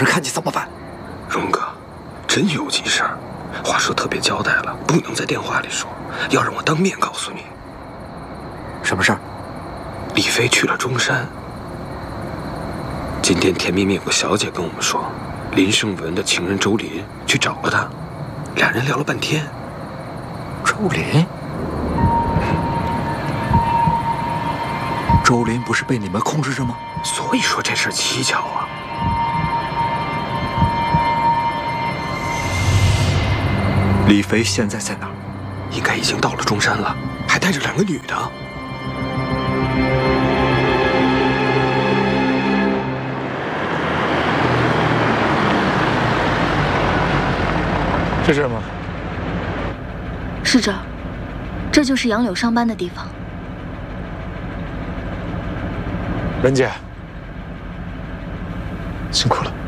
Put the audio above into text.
人看见怎么办？ 荣哥，真有急事儿，话说特别交代了，不能在电话里说，要让我当面告诉你。 什么事儿？ 李飞去了中山。今天田面面有个小姐跟我们说，林胜文的情人周林去找了他，俩人聊了半天。 周林？周林不是被你们控制着吗？ 所以说这事儿蹊跷啊。 李飞现在在哪儿？ 应该已经到了中山了，还带着2个女的。 是这儿吗？ 是这儿，这就是杨柳上班的地方。 任姐，辛苦了。